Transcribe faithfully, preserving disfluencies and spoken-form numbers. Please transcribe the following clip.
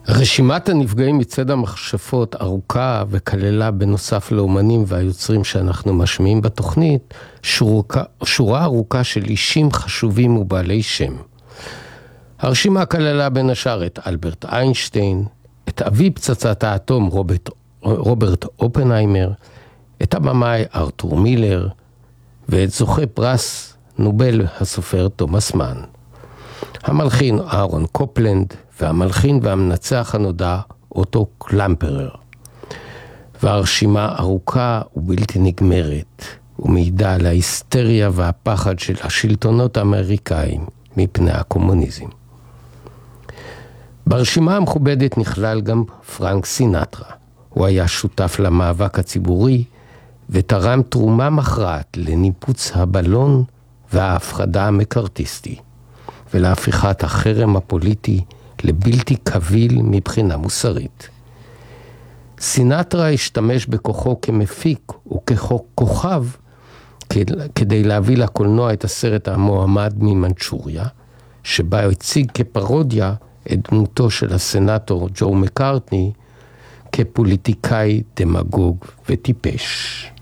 רשימת הנפגעים מצד המכשפות ארוכה וכללה בנוסף לאומנים והיוצרים שאנחנו משמיעים בתוכנית, שורקה, שורה ארוכה של אישים חשובים ובעלי שם. הרשימה כללה בין השאר את אלברט איינשטיין, את אבי פצצת האטום רוברט, רוברט אופנהיימר, את הבמאי ארתור מילר, ואת זוכה פרס נובל הסופר תומאס מן. המלחין אהרון קופלנד, והמלחין והמנצח הנודע אוטו קלמפרר. והרשימה ארוכה ובלתי נגמרת, ומעידה על ההיסטריה והפחד של השלטונות האמריקאים מפני הקומוניזם. ברשימה המכובדת נכלל גם פרנק סינטרה. הוא היה שותף למאבק הציבורי, ותרם תרומה מכרעת לניפוץ הבלון וההפחדה המקרטיסטי, ולהפיכת החרם הפוליטי לבלתי קביל מבחינה מוסרית. סינטרה השתמש בכוחו כמפיק וככוכב כדי להביא לקולנוע את הסרט המועמד ממנצ'וריה, שבה הוא הציג כפרודיה את דמותו של הסנאטור ג'ו מקארטני כפוליטיקאי דמגוג וטיפש.